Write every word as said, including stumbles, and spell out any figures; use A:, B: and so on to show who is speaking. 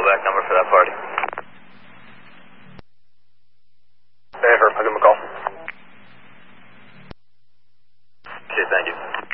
A: callback number for that party.
B: Hey, Herb, I'll give him a call.
A: Okay, thank you.